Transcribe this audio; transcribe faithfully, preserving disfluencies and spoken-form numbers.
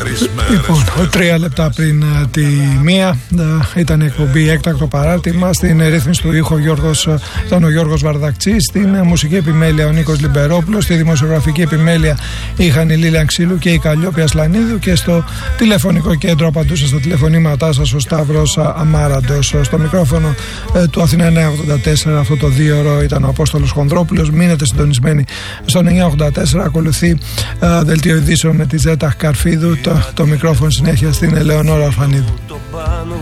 Λοιπόν, τρία λεπτά πριν τη μία ήταν η εκπομπή Έκτακτο Παράρτημα. Στην ρύθμιση του ήχου Γιώργος, ήταν ο Γιώργος Βαρδακτσής. Στην μουσική επιμέλεια ο Νίκος Λιμπερόπουλος. Στη δημοσιογραφική επιμέλεια είχαν η Λίλια Ξύλου και η Καλλιόπη Ασλανίδου. Και στο τηλεφωνικό κέντρο απαντούσε στα τηλεφωνήματά σας ο Σταύρος Αμάραντος. Στο μικρόφωνο ε, του Αθηνά εννιακόσια ογδόντα τέσσερα αυτό το δύο ώρο ήταν ο Απόστολος Χονδρόπουλος. Μείνετε συντονισμένοι στον εννιακόσια ογδόντα τέσσερα. Ακολουθεί ε, δελτίο ειδήσεων με τη Ζέτα Καρφίδου. Το, το μικρόφωνο συνέχεια στην Ελεονόρα Αρφανίδου.